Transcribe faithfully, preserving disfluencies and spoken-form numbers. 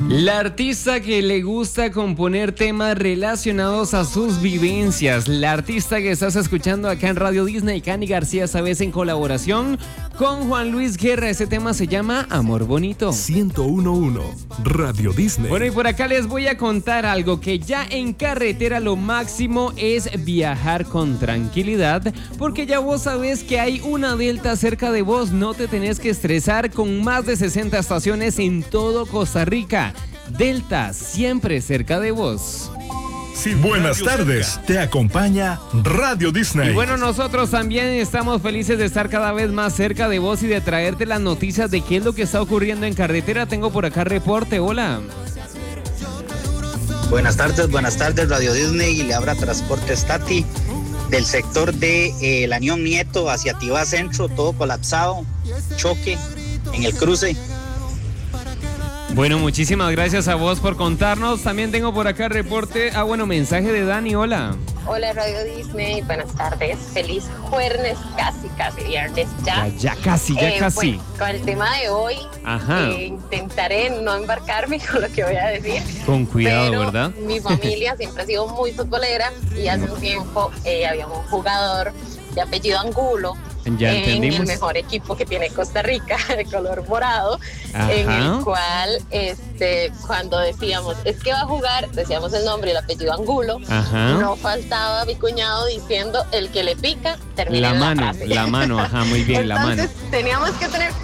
La artista que le gusta componer temas relacionados a sus vivencias. La artista que estás escuchando acá en Radio Disney, Cani García, sabes, en colaboración con Juan Luis Guerra. Ese tema se llama Amor Bonito. ciento uno punto uno Radio Disney. Bueno, y por acá les voy a contar algo, que ya en carretera lo máximo es viajar con tranquilidad, porque ya vos sabés que hay una Delta cerca de vos. No te tenés que estresar, con más de sesenta estaciones en todo Costa Rica. Delta, siempre cerca de vos. Sí, buenas tardes, cerca. Te acompaña Radio Disney. Y bueno, nosotros también estamos felices de estar cada vez más cerca de vos y de traerte las noticias de qué es lo que está ocurriendo en carretera. Tengo por acá reporte, hola. Buenas tardes, buenas tardes Radio Disney, y le habla Transportes Tati del sector de eh, La Unión Nieto hacia Tibá Centro, todo colapsado, choque en el cruce. Bueno, muchísimas gracias a vos por contarnos. También tengo por acá reporte, ah bueno, mensaje de Dani, hola. Hola Radio Disney, buenas tardes, feliz jueves, casi, casi viernes ya. Ya, ya casi, ya eh, casi. Bueno, con el tema de hoy, eh, intentaré no embarcarme con lo que voy a decir. Con cuidado, pero ¿verdad? Mi familia siempre ha sido muy futbolera y hace un tiempo eh, había un jugador de apellido Angulo. Ya en entendimos. El mejor equipo que tiene Costa Rica, de color morado. Ajá. En el cual este, cuando decíamos, es que va a jugar, decíamos el nombre y el apellido Angulo. Ajá. No faltaba mi cuñado diciendo, el que le pica, termina la en mano, la frase. La mano, ajá, muy bien. Entonces, la mano. Teníamos que tener